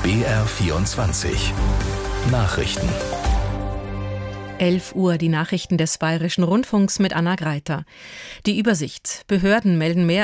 BR24 Nachrichten. 11 Uhr, die Nachrichten des Bayerischen Rundfunks mit Anna Greiter. Die Übersicht. Behörden melden mehr